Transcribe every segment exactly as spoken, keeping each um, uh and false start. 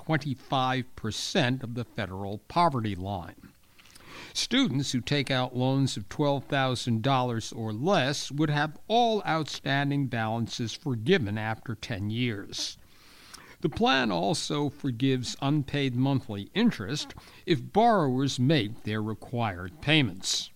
twenty-five percent of the federal poverty line. Students who take out loans of twelve thousand dollars or less would have all outstanding balances forgiven after ten years. The plan also forgives unpaid monthly interest if borrowers make their required payments.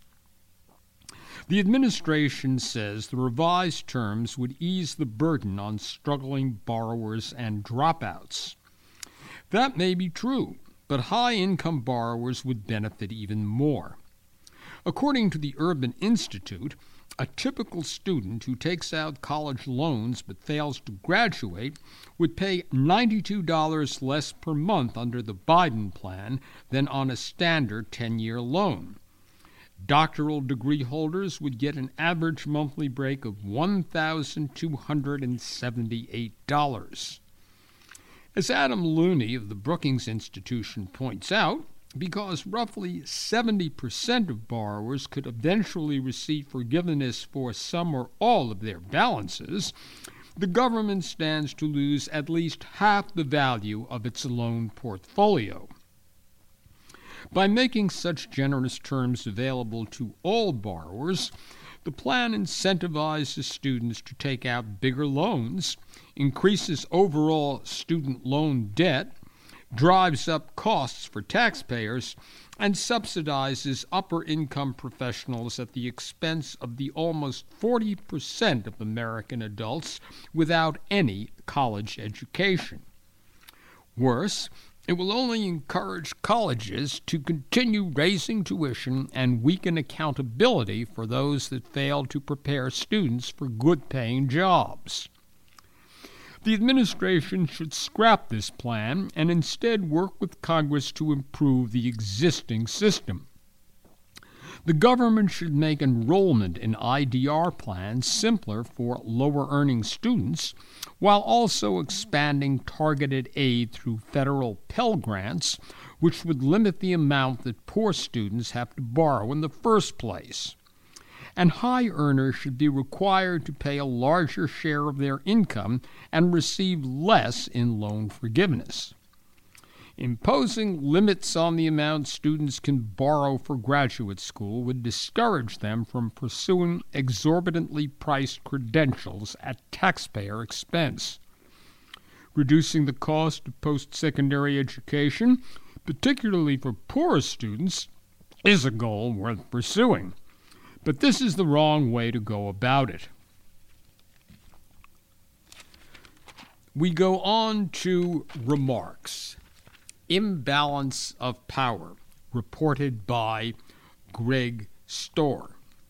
The administration says the revised terms would ease the burden on struggling borrowers and dropouts. That may be true, but high-income borrowers would benefit even more. According to the Urban Institute, a typical student who takes out college loans but fails to graduate would pay ninety-two dollars less per month under the Biden plan than on a standard ten-year loan. Doctoral degree holders would get an average monthly break of one thousand two hundred seventy-eight dollars. As Adam Looney of the Brookings Institution points out, because roughly seventy percent of borrowers could eventually receive forgiveness for some or all of their balances, the government stands to lose at least half the value of its loan portfolio. By making such generous terms available to all borrowers, the plan incentivizes students to take out bigger loans, increases overall student loan debt, drives up costs for taxpayers, and subsidizes upper-income professionals at the expense of the almost forty percent of American adults without any college education. Worse, it will only encourage colleges to continue raising tuition and weaken accountability for those that fail to prepare students for good-paying jobs. The administration should scrap this plan and instead work with Congress to improve the existing system. The government should make enrollment in I D R plans simpler for lower-earning students, while also expanding targeted aid through federal Pell Grants, which would limit the amount that poor students have to borrow in the first place. And high earners should be required to pay a larger share of their income and receive less in loan forgiveness. Imposing limits on the amount students can borrow for graduate school would discourage them from pursuing exorbitantly priced credentials at taxpayer expense. Reducing the cost of post-secondary education, particularly for poorer students, is a goal worth pursuing. But this is the wrong way to go about it. We go on to remarks. Imbalance of power, reported by Greg Stohr.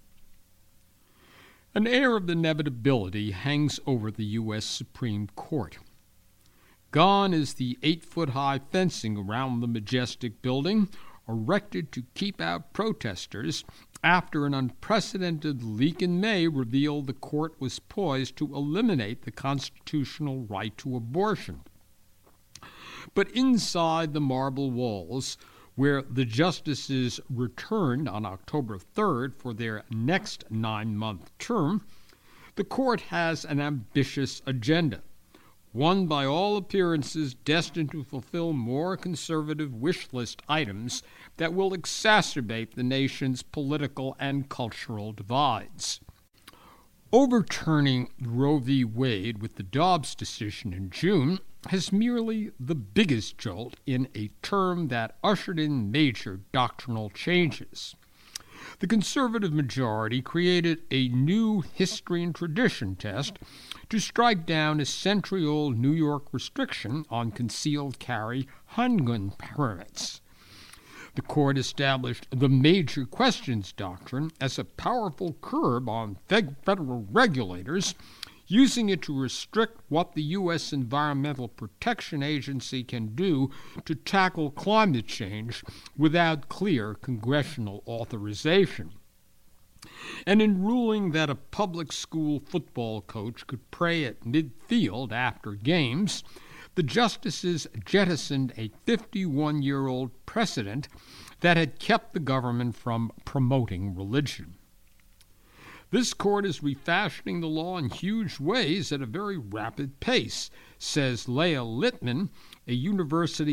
An air of inevitability hangs over the U S Supreme Court. Gone is the eight-foot-high fencing around the majestic building, erected to keep out protesters after an unprecedented leak in May revealed the court was poised to eliminate the constitutional right to abortion. But inside the marble walls, where the justices returned on October third for their next nine-month term, the court has an ambitious agenda, one by all appearances destined to fulfill more conservative wish list items that will exacerbate the nation's political and cultural divides. Overturning Roe v. Wade with the Dobbs decision in June has merely the biggest jolt in a term that ushered in major doctrinal changes. The conservative majority created a new history and tradition test to strike down a century-old New York restriction on concealed carry handgun permits. The court established the major questions doctrine as a powerful curb on federal regulators, using it to restrict what the U S Environmental Protection Agency can do to tackle climate change without clear congressional authorization. And in ruling that a public school football coach could pray at midfield after games, the justices jettisoned a fifty-one-year-old precedent that had kept the government from promoting religion. This court is refashioning the law in huge ways at a very rapid pace, says Leah Littman, a university